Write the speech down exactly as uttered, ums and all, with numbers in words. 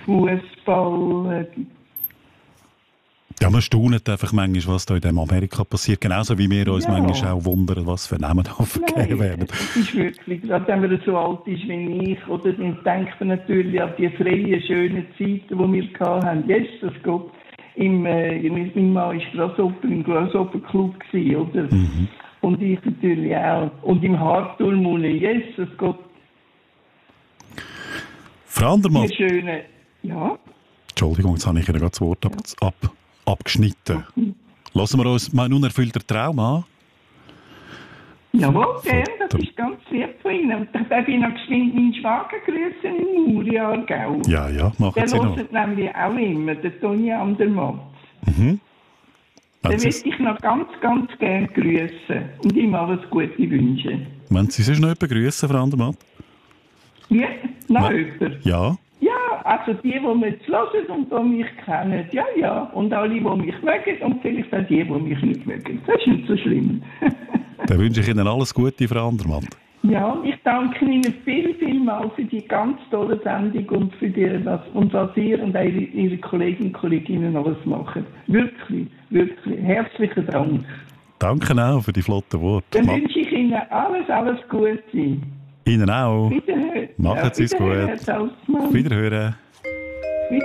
Fußball. Äh, Ja, man staunt einfach manchmal, was da in dem Amerika passiert. Genauso wie wir uns Ja. manchmal auch wundern, was für Namen da vergeben werden. Es ist wirklich, gerade wenn man so alt ist wie ich, oder, dann denkt man natürlich an die freien, schönen Zeiten, die wir hatten. Jesus Gott, im, äh, mein Mann war Grasshopper im Grasshopper-Club, oder? Mhm. Und ich natürlich auch. Und im Hartturm, Jesus Gott. Frau Andermatt. Die schönen, ja. Entschuldigung, jetzt habe ich Ihnen gerade das Wort ab, ab, abgeschnitten. Lassen wir uns mein unerfüllter Traum an. Jawohl, gern, das ist ganz lieb von Ihnen. Und ich darf Ihnen noch geschwind meinen Schwager grüßen in Muria, gell? Ja, ja, machen Der Sie noch. hört nämlich auch immer, der Toni Andermatt. Mhm. Den Wenn würde Sie, ich noch ganz, ganz gern grüßen und ihm alles Gute wünschen. wenn Sie sonst noch jemanden grüssen, Frau Andermatt? Ja, noch Ja. jemand? Ja. Ja, also die, die mich jetzt hören und die mich kennen, ja, ja. Und alle, die mich mögen und vielleicht auch die, die mich nicht mögen. Das ist nicht so schlimm. Dann wünsche ich Ihnen alles Gute, Frau Andermatt. Ja, und ich danke Ihnen viel, viel mal für die ganz tolle Sendung und für die, was, und was ihr und Ihre, Ihre Kolleginnen und Kollegen alles machen. Wirklich, wirklich. Herzlichen Dank. Danke auch für die flotten Worte. Dann Ma- wünsche ich Ihnen alles, alles Gute. Ihnen auch. Wiederhören. Machen Sie es Wiederhören, gut. Herr Salzmann. Wiederhören.